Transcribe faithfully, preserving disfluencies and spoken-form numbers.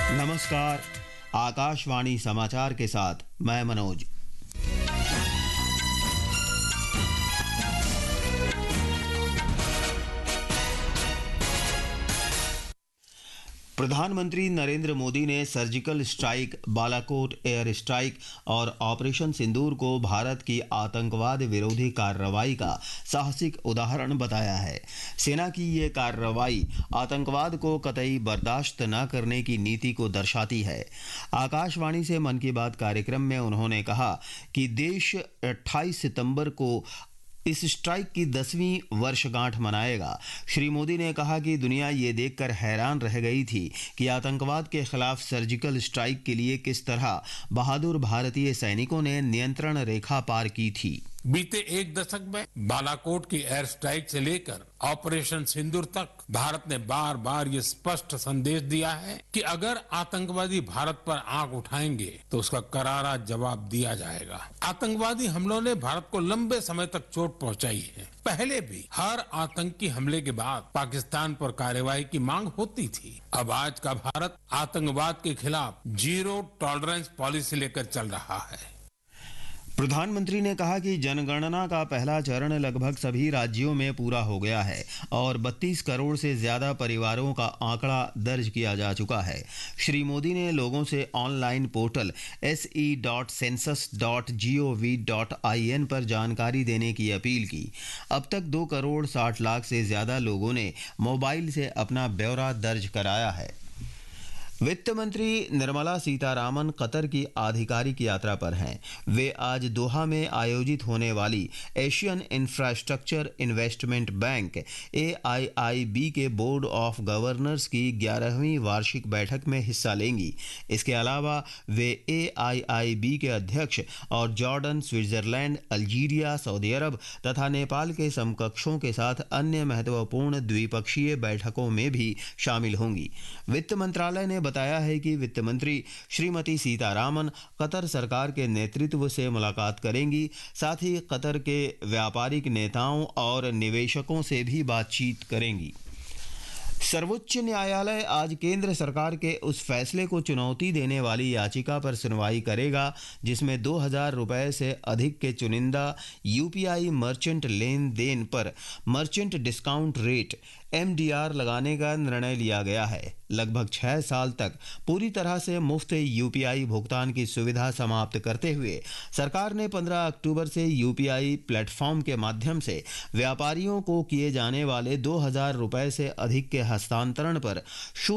नमस्कार। आकाशवाणी समाचार के साथ मैं मनोज। प्रधानमंत्री नरेंद्र मोदी ने surgical strike, Balakot air strike और ऑपरेशन सिंदूर को भारत की आतंकवाद विरोधी कार्रवाई का साहसिक उदाहरण बताया है। सेना की ये कार्रवाई आतंकवाद को कतई बर्दाश्त न करने की नीति को दर्शाती है। आकाशवाणी से मन की बात कार्यक्रम में उन्होंने कहा कि देश अट्ठाईस सितंबर को इस स्ट्राइक की दसवीं वर्षगांठ मनाएगा। श्री मोदी ने कहा कि दुनिया ये देखकर हैरान रह गई थी कि आतंकवाद के खिलाफ सर्जिकल स्ट्राइक के लिए किस तरह बहादुर भारतीय सैनिकों ने नियंत्रण रेखा पार की थी। बीते एक दशक में बालाकोट की एयर स्ट्राइक से लेकर ऑपरेशन सिंदूर तक भारत ने बार बार ये स्पष्ट संदेश दिया है कि अगर आतंकवादी भारत पर आंख उठाएंगे तो उसका करारा जवाब दिया जाएगा। आतंकवादी हमलों ने भारत को लंबे समय तक चोट पहुंचाई है। पहले भी हर आतंकी हमले के बाद पाकिस्तान पर कार्रवाई की मांग होती थी। अब आज का भारत आतंकवाद के खिलाफ जीरो टॉलरेंस पॉलिसी लेकर चल रहा है। प्रधानमंत्री ने कहा कि जनगणना का पहला चरण लगभग सभी राज्यों में पूरा हो गया है और बत्तीस करोड़ से ज्यादा परिवारों का आंकड़ा दर्ज किया जा चुका है। श्री मोदी ने लोगों से online portal S E dot census dot G O V dot I N पर जानकारी देने की अपील की। अब तक दो करोड़ साठ लाख से ज्यादा लोगों ने मोबाइल से अपना ब्यौरा दर्ज कराया है। वित्त मंत्री निर्मला सीतारामन कतर की आधिकारिक यात्रा पर हैं। वे आज दोहा में आयोजित होने वाली एशियन इंफ्रास्ट्रक्चर इन्वेस्टमेंट बैंक ए आई आई बी के बोर्ड ऑफ गवर्नर्स की ग्यारहवीं वार्षिक बैठक में हिस्सा लेंगी। इसके अलावा वे ए आई आई बी के अध्यक्ष और जॉर्डन, स्विट्जरलैंड, अल्जीरिया, सऊदी अरब तथा नेपाल के समकक्षों के साथ अन्य महत्वपूर्ण द्विपक्षीय बैठकों में भी शामिल होंगी। वित्त मंत्रालय ने बताया है कि वित्त मंत्री श्रीमती सीतारामन कतर सरकार के नेतृत्व से मुलाकात करेंगी। साथ ही कतर के व्यापारिक नेताओं और निवेशकों से भी बातचीत करेंगी। सर्वोच्च न्यायालय आज केंद्र सरकार के उस फैसले को चुनौती देने वाली याचिका पर सुनवाई करेगा जिसमें दो हजार रुपए से अधिक के चुनिंदा यूपीआई मर्चेंट लेन देन पर merchant discount rate M D R लगाने का निर्णय लिया गया है। लगभग छह साल तक पूरी तरह से मुफ्त यूपीआई भुगतान की सुविधा समाप्त करते हुए सरकार ने पंद्रह अक्टूबर से यूपीआई प्लेटफॉर्म के माध्यम से व्यापारियों को किए जाने वाले दो हजार रुपए से अधिक के हस्तांतरण पर